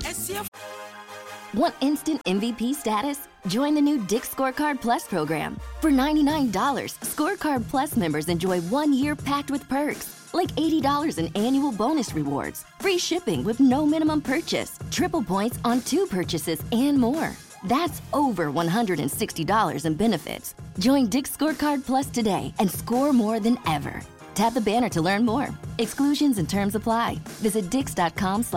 Want instant MVP status? Join the new Dick's Scorecard Plus program. For $99, Scorecard Plus members enjoy 1 year packed with perks, like $80 in annual bonus rewards, free shipping with no minimum purchase, triple points on 2 purchases, and more. That's over $160 in benefits. Join Dick's Scorecard Plus today and score more than ever. Tap the banner to learn more. Exclusions and terms apply. Visit dix.com/.